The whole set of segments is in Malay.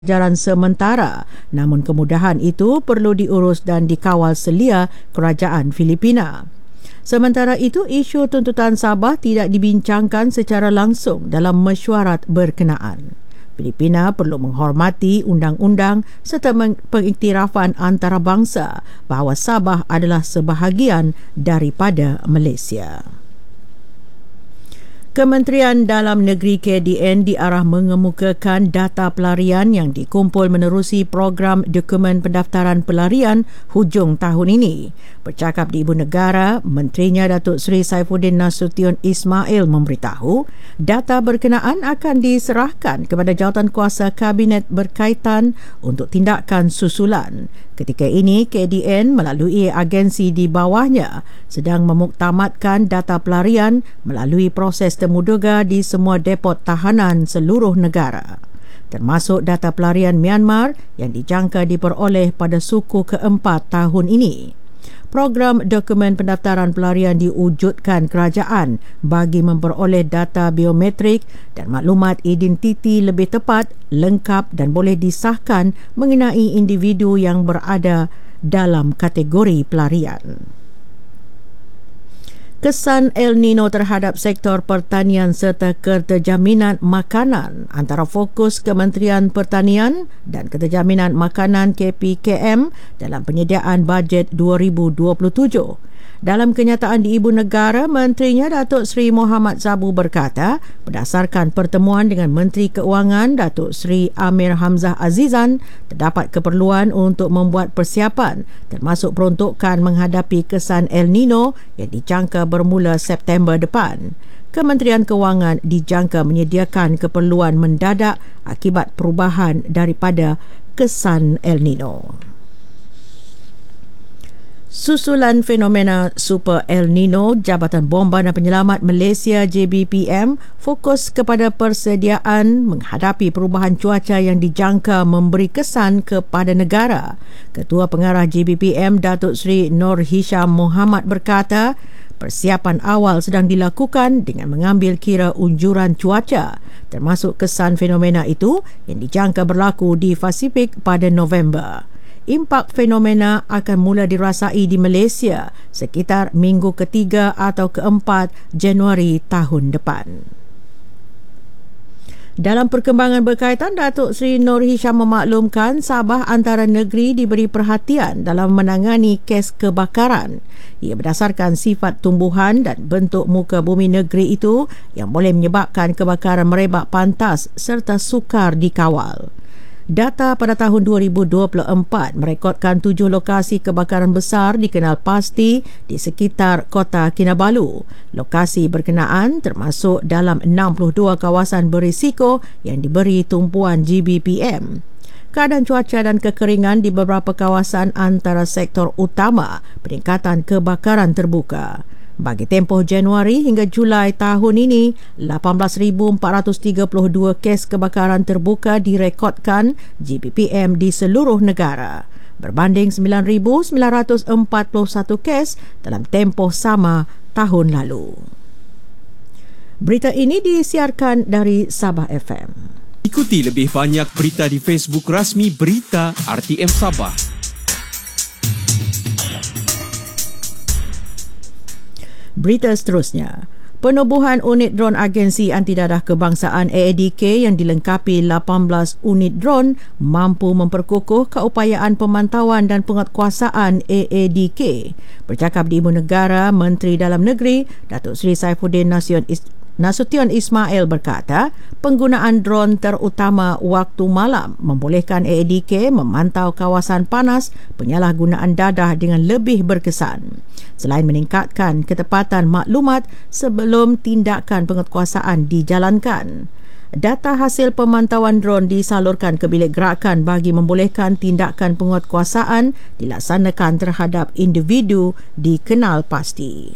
pembelajaran sementara, namun kemudahan itu perlu diurus dan dikawal selia kerajaan Filipina. Sementara itu, isu tuntutan Sabah tidak dibincangkan secara langsung dalam mesyuarat berkenaan. Filipina perlu menghormati undang-undang serta pengiktirafan antarabangsa bahawa Sabah adalah sebahagian daripada Malaysia. Kementerian Dalam Negeri KDN diarah mengemukakan data pelarian yang dikumpul menerusi program dokumen pendaftaran pelarian hujung tahun ini. Bercakap di Ibu Negara, Menterinya Datuk Seri Saifuddin Nasution Ismail memberitahu data berkenaan akan diserahkan kepada jawatankuasa Kabinet berkaitan untuk tindakan susulan. Ketika ini, KDN melalui agensi di bawahnya sedang memuktamadkan data pelarian melalui proses temuduga di semua depot tahanan seluruh negara, termasuk data pelarian Myanmar yang dijangka diperoleh pada suku keempat tahun ini. Program dokumen pendaftaran pelarian diwujudkan kerajaan bagi memperoleh data biometrik dan maklumat identiti lebih tepat, lengkap dan boleh disahkan mengenai individu yang berada dalam kategori pelarian. Kesan El Nino terhadap sektor pertanian serta keterjaminan makanan antara fokus Kementerian Pertanian dan Keterjaminan Makanan KPKM dalam penyediaan bajet 2027. Dalam kenyataan di Ibu Negara, Menterinya Datuk Seri Mohamad Zabu berkata, berdasarkan pertemuan dengan Menteri Keuangan Datuk Seri Amir Hamzah Azizan, terdapat keperluan untuk membuat persiapan termasuk peruntukan menghadapi kesan El Nino yang dijangka bermula September depan. Kementerian Keuangan dijangka menyediakan keperluan mendadak akibat perubahan daripada kesan El Nino. Susulan fenomena Super El Nino, Jabatan Bomba dan Penyelamat Malaysia JBPM fokus kepada persediaan menghadapi perubahan cuaca yang dijangka memberi kesan kepada negara. Ketua Pengarah JBPM Datuk Seri Nur Hisham Mohamad berkata, persiapan awal sedang dilakukan dengan mengambil kira unjuran cuaca, termasuk kesan fenomena itu yang dijangka berlaku di Pasifik pada November. Impak fenomena akan mula dirasai di Malaysia sekitar minggu ketiga atau keempat Januari tahun depan. Dalam perkembangan berkaitan, Datuk Seri Nur Hisham memaklumkan Sabah antara negeri diberi perhatian dalam menangani kes kebakaran. Ia berdasarkan sifat tumbuhan dan bentuk muka bumi negeri itu yang boleh menyebabkan kebakaran merebak pantas serta sukar dikawal. Data pada tahun 2024 merekodkan 7 lokasi kebakaran besar dikenal pasti di sekitar kota Kinabalu. Lokasi berkenaan termasuk dalam 62 kawasan berisiko yang diberi tumpuan GBPM. Keadaan cuaca dan kekeringan di beberapa kawasan antara sektor utama peningkatan kebakaran terbuka. Bagi tempoh Januari hingga Julai tahun ini, 18,432 kes kebakaran terbuka direkodkan GBPM di seluruh negara, berbanding 9,941 kes dalam tempoh sama tahun lalu. Berita ini disiarkan dari Sabah FM. Ikuti lebih banyak berita di Facebook rasmi Berita RTM Sabah. Berita seterusnya, penubuhan unit dron Agensi Antidadah Kebangsaan AADK yang dilengkapi 18 unit dron mampu memperkukuh keupayaan pemantauan dan penguatkuasaan AADK. Bercakap di Ibu Negara, Menteri Dalam Negeri Datuk Seri Saifuddin Nasution Ismail berkata, penggunaan dron terutama waktu malam membolehkan AADK memantau kawasan panas penyalahgunaan dadah dengan lebih berkesan. Selain meningkatkan ketepatan maklumat sebelum tindakan penguatkuasaan dijalankan. Data hasil pemantauan dron disalurkan ke bilik gerakan bagi membolehkan tindakan penguatkuasaan dilaksanakan terhadap individu dikenal pasti.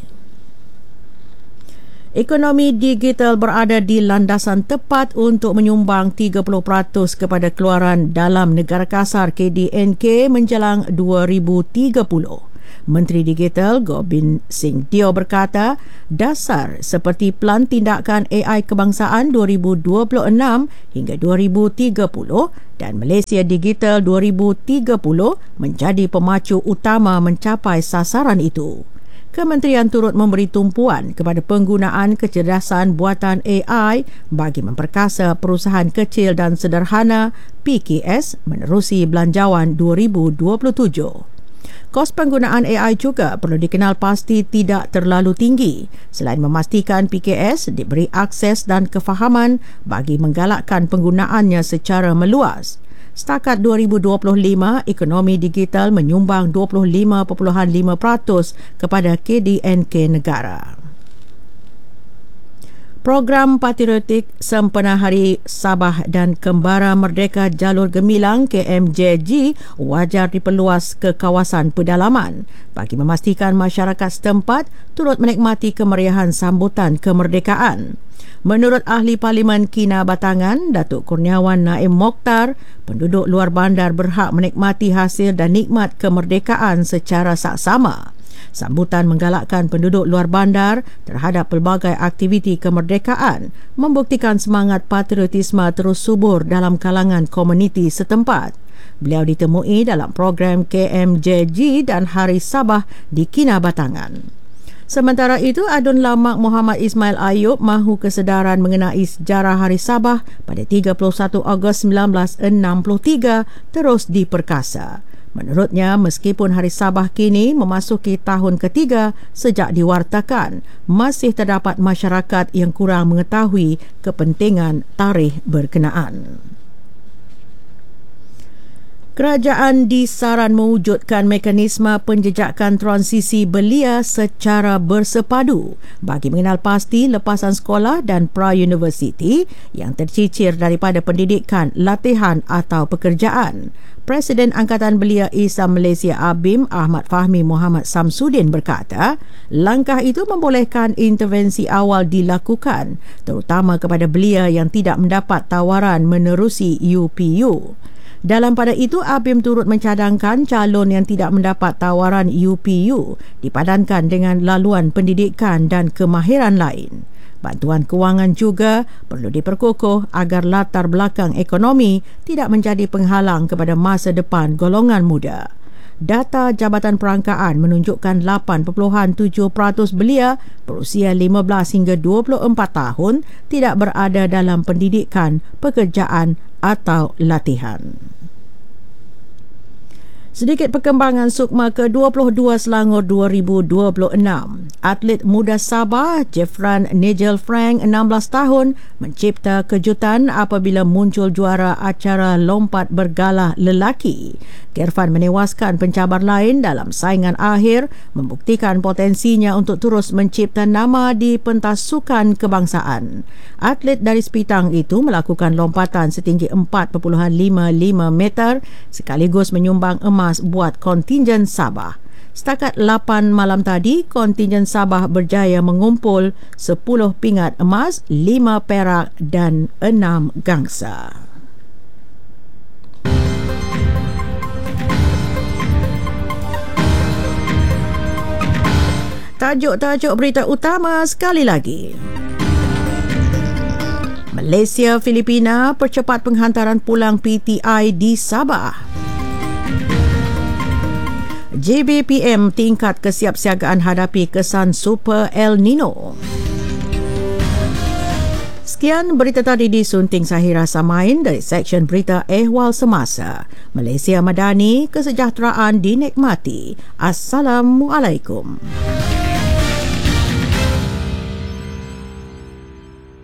Ekonomi digital berada di landasan tepat untuk menyumbang 30% kepada keluaran dalam negara kasar KDNK menjelang 2030. Menteri Digital Gobind Singh Teo berkata, dasar seperti Pelan Tindakan AI Kebangsaan 2026 hingga 2030 dan Malaysia Digital 2030 menjadi pemacu utama mencapai sasaran itu. Kementerian turut memberi tumpuan kepada penggunaan kecerdasan buatan AI bagi memperkasa perusahaan kecil dan sederhana PKS menerusi Belanjawan 2027. Kos penggunaan AI juga perlu dikenal pasti tidak terlalu tinggi selain memastikan PKS diberi akses dan kefahaman bagi menggalakkan penggunaannya secara meluas. Setakat 2025, ekonomi digital menyumbang 25.5% kepada KDNK negara. Program patriotik sempena Hari Sabah dan Kembara Merdeka Jalur Gemilang KMJG wajar diperluas ke kawasan pedalaman bagi memastikan masyarakat setempat turut menikmati kemeriahan sambutan kemerdekaan. Menurut Ahli Parlimen Kina Batangan, Datuk Kurniawan Naim Mokhtar, penduduk luar bandar berhak menikmati hasil dan nikmat kemerdekaan secara saksama. Sambutan menggalakkan penduduk luar bandar terhadap pelbagai aktiviti kemerdekaan membuktikan semangat patriotisme terus subur dalam kalangan komuniti setempat. Beliau ditemui dalam program KMJG dan Hari Sabah di Kina Batangan. Sementara itu, Adun Lamak Muhammad Ismail Ayub mahu kesedaran mengenai sejarah Hari Sabah pada 31 Ogos 1963 terus diperkasa. Menurutnya, meskipun Hari Sabah kini memasuki tahun ketiga sejak diwartakan, masih terdapat masyarakat yang kurang mengetahui kepentingan tarikh berkenaan. Kerajaan disaran mewujudkan mekanisme penjejakan transisi belia secara bersepadu bagi mengenal pasti lepasan sekolah dan pra-universiti yang tercicir daripada pendidikan, latihan atau pekerjaan. Presiden Angkatan Belia Islam Malaysia ABIM Ahmad Fahmi Muhammad Samsudin berkata, langkah itu membolehkan intervensi awal dilakukan, terutama kepada belia yang tidak mendapat tawaran menerusi UPU. Dalam pada itu, ABIM turut mencadangkan calon yang tidak mendapat tawaran UPU dipadankan dengan laluan pendidikan dan kemahiran lain. Bantuan kewangan juga perlu diperkukuh agar latar belakang ekonomi tidak menjadi penghalang kepada masa depan golongan muda. Data Jabatan Perangkaan menunjukkan 8.7% belia berusia 15 hingga 24 tahun tidak berada dalam pendidikan, pekerjaan atau latihan. Sedikit perkembangan Sukma ke-22 Selangor 2026. Atlet muda Sabah, Jeffran Nigel Frank, 16 tahun, mencipta kejutan apabila muncul juara acara lompat bergalah lelaki. Kirfan menewaskan pencabar lain dalam saingan akhir, membuktikan potensinya untuk terus mencipta nama di pentas sukan kebangsaan. Atlet dari Sepitang itu melakukan lompatan setinggi 4.55 meter sekaligus menyumbang emas buat kontingen Sabah. Setakat 8 malam tadi, kontingen Sabah berjaya mengumpul 10 pingat emas, 5 perak dan 6 gangsa. Tajuk-tajuk berita utama sekali lagi. Malaysia Filipina percepat penghantaran pulang PTI di Sabah. JBPM tingkat kesiapsiagaan hadapi kesan Super El Nino. Sekian berita tadi disunting Sahira Samain dari Seksyen Berita Ehwal Semasa. Malaysia Madani, kesejahteraan dinikmati. Assalamualaikum.